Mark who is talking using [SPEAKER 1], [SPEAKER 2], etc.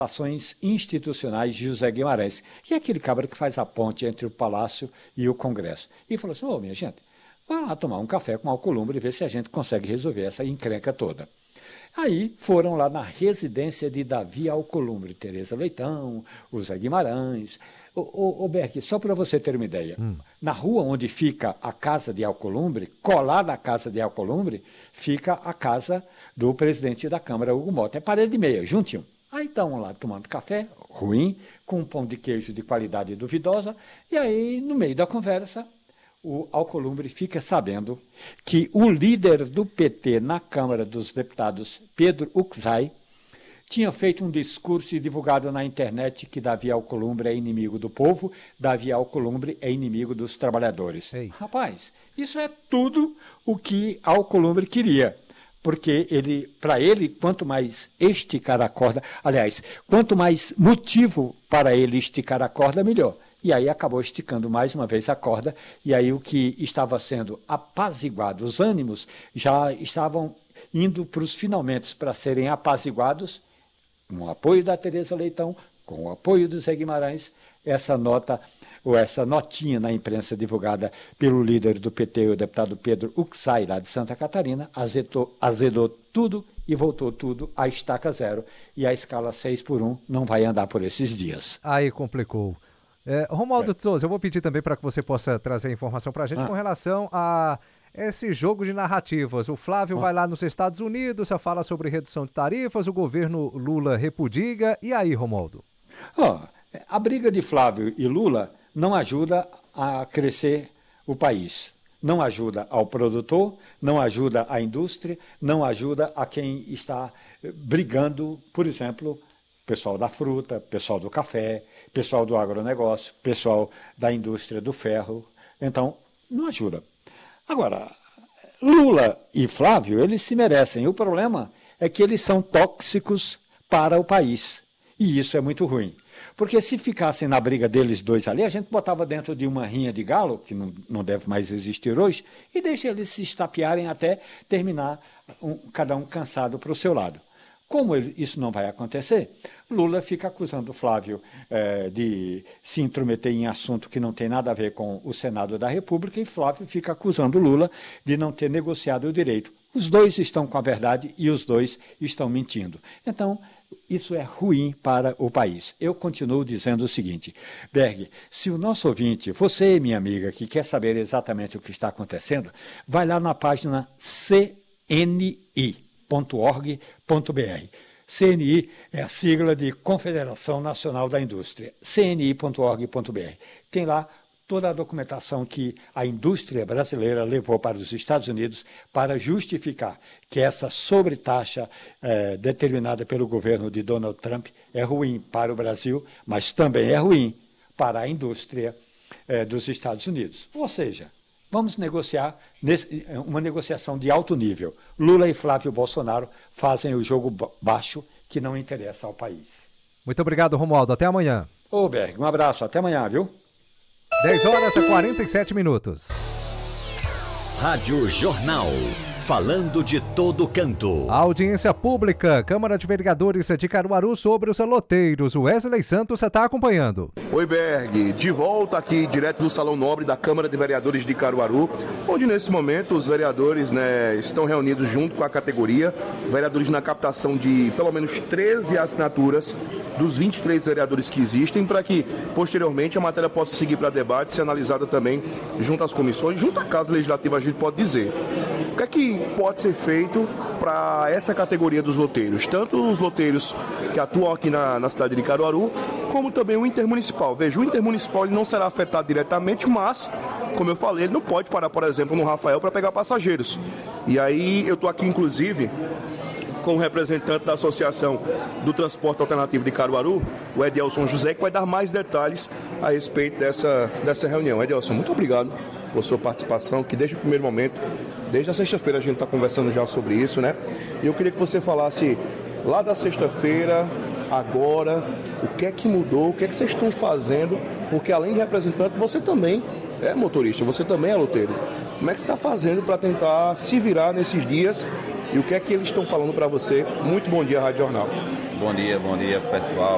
[SPEAKER 1] Ações Institucionais de José Guimarães, que é aquele cabra que faz a ponte entre o Palácio e o Congresso. E falou assim: minha gente, vá lá tomar um café com Alcolumbre e ver se a gente consegue resolver essa encrenca toda. Aí foram lá na residência de Davi Alcolumbre, Tereza Leitão, o Zé Guimarães. Ô Berg, só para você ter uma ideia, na rua onde fica a casa de Alcolumbre, colada à casa de Alcolumbre, fica a casa do presidente da Câmara, Hugo Mota. É parede e meia, juntinho. Aí estão lá tomando café, ruim, com um pão de queijo de qualidade duvidosa, e aí, no meio da conversa, o Alcolumbre fica sabendo que o líder do PT na Câmara dos Deputados, Pedro Uczai, tinha feito um discurso e divulgado na internet que Davi Alcolumbre é inimigo do povo, Davi Alcolumbre é inimigo dos trabalhadores.
[SPEAKER 2] Ei.
[SPEAKER 1] Rapaz, isso é tudo o que Alcolumbre queria. Porque para ele, quanto mais esticar a corda, aliás, quanto mais motivo para ele esticar a corda, melhor. E aí acabou esticando mais uma vez a corda, e aí o que estava sendo apaziguado, os ânimos já estavam indo para os finalmente para serem apaziguados, com o apoio da Tereza Leitão, com o apoio do Zé Guimarães, essa nota, ou essa notinha na imprensa divulgada pelo líder do PT, o deputado Pedro Uczai, lá de Santa Catarina, azedou tudo e voltou tudo à estaca zero. E a escala 6x1 não vai andar por esses dias.
[SPEAKER 2] Aí complicou. Romualdo de Souza, eu vou pedir também para que você possa trazer informação para a gente com relação a esse jogo de narrativas. O Flávio vai lá nos Estados Unidos, fala sobre redução de tarifas, o governo Lula repudia. E aí, Romualdo?
[SPEAKER 1] A briga de Flávio e Lula não ajuda a crescer o país. Não ajuda ao produtor, não ajuda à indústria, não ajuda a quem está brigando, por exemplo, pessoal da fruta, pessoal do café, pessoal do agronegócio, pessoal da indústria do ferro. Então, não ajuda. Agora, Lula e Flávio, eles se merecem. O problema é que eles são tóxicos para o país. E isso é muito ruim. Porque se ficassem na briga deles dois ali, a gente botava dentro de uma rinha de galo, que não deve mais existir hoje, e deixa eles se estapearem até terminar cada um cansado para o seu lado. Como isso não vai acontecer, Lula fica acusando Flávio de se intrometer em assunto que não tem nada a ver com o Senado da República, e Flávio fica acusando Lula de não ter negociado o direito. Os dois estão com a verdade e os dois estão mentindo. Então, isso é ruim para o país. Eu continuo dizendo o seguinte: Berg, se o nosso ouvinte, você, minha amiga, que quer saber exatamente o que está acontecendo, vai lá na página cni.org.br. CNI é a sigla de Confederação Nacional da Indústria, cni.org.br. Tem lá toda a documentação que a indústria brasileira levou para os Estados Unidos para justificar que essa sobretaxa determinada pelo governo de Donald Trump é ruim para o Brasil, mas também é ruim para a indústria dos Estados Unidos. Ou seja, vamos negociar uma negociação de alto nível. Lula e Flávio Bolsonaro fazem o jogo baixo que não interessa ao país.
[SPEAKER 2] Muito obrigado, Romualdo. Até amanhã.
[SPEAKER 1] Ô, Berg, um abraço. Até amanhã, viu?
[SPEAKER 2] 10h47.
[SPEAKER 3] Rádio Jornal. Falando de todo canto.
[SPEAKER 2] Audiência pública, Câmara de Vereadores de Caruaru sobre os loteiros. O Wesley Santos está acompanhando.
[SPEAKER 4] Oi, Berg, de volta aqui direto do Salão Nobre da Câmara de Vereadores de Caruaru, onde nesse momento os vereadores estão reunidos junto com a categoria, vereadores na captação de pelo menos 13 assinaturas dos 23 vereadores que existem, para que posteriormente a matéria possa seguir para debate e ser analisada também junto às comissões, junto à Casa Legislativa, a gente pode dizer. O que é que pode ser feito para essa categoria dos loteiros? Tanto os loteiros que atuam aqui na cidade de Caruaru, como também o intermunicipal. Veja, o intermunicipal ele não será afetado diretamente, mas, como eu falei, ele não pode parar, por exemplo, no Rafael para pegar passageiros. E aí eu estou aqui, inclusive, com o representante da Associação do Transporte Alternativo de Caruaru, o Edelson José, que vai dar mais detalhes a respeito dessa reunião. Edelson, muito obrigado por sua participação, que desde o primeiro momento, desde a sexta-feira a gente está conversando já sobre isso, né? E eu queria que você falasse lá da sexta-feira, agora, o que é que mudou, o que é que vocês estão fazendo, porque além de representante, você também é motorista, você também é loteiro. Como é que você está fazendo para tentar se virar nesses dias e o que é que eles estão falando para você? Muito bom dia, Rádio Jornal.
[SPEAKER 5] Bom dia, pessoal.